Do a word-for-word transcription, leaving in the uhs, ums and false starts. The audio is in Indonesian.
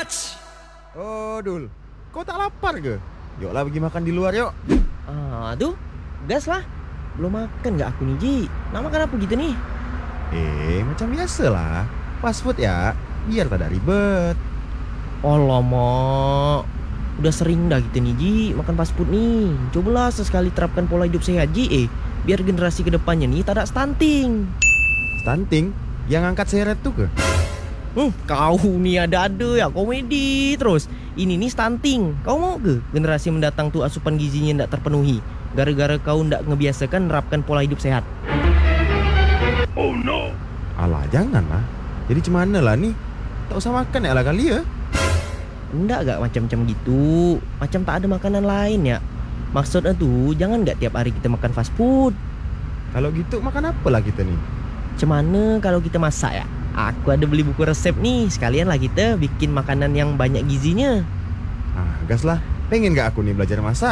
Ach! Oh, Dul, kau tak lapar ke? Yuklah pergi makan di luar yuk. Ah, tuh, gas lah. Belum makan gak aku nih, Ji? Nak makan apa gitu nih? Eh, macam biasa lah. Fast food ya, biar tak ada ribet. Alamak, udah sering dah kita nih, Ji, makan fast food nih. Cobalah sesekali terapkan pola hidup sehat, Ji. Eh, biar generasi kedepannya nih tak ada stunting. Stunting? Yang angkat seret tuh ke? Hmm, kau nih ada-ada ya komedi terus. Ini nih stunting. Kau mau ke generasi mendatang tuh asupan gizinya ndak terpenuhi gara-gara kau ndak ngebiasakan nerapkan pola hidup sehat? Oh no. Alah, jangan lah. Jadi cemana lah nih? Tak usah makan ya lah kali ya. Ndak gak macam-macam gitu. Macam tak ada makanan lain ya. Maksudnya tuh jangan gak tiap hari kita makan fast food. Kalau gitu makan apa lah kita nih? Cemana kalau kita masak ya? Aku ada beli buku resep nih. Sekalian lah kita bikin makanan yang banyak gizinya. Ah, gas lah. Pengen gak aku nih belajar masak?